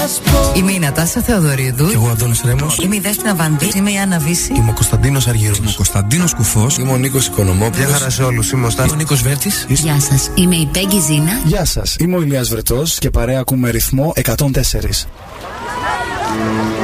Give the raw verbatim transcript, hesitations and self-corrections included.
σας πω. Είμαι η Νατάσα Θεοδωρίδου. Και εγώ Αντώνης Ρέμος. Είμαι η Δέσποινα Βανδύ. Είμαι η Άννα Βύση. Είμαι ο Κωνσταντίνος Αργύρος. Είμαι ο Κωνσταντίνος Κουφός. Είμαι ο Νίκος Οικονομόπουλος. Γεια χαρά σε όλους. Είμαι ο Στάνης. Ο Νίκος Βέρτης. Γεια σας. Είμαι η Πέγγι Ζήνα. Γεια σας. Είμαι ο Ηλίας Βρετός και παρέα ακούμε ρυθμό εκατόν τέσσερα.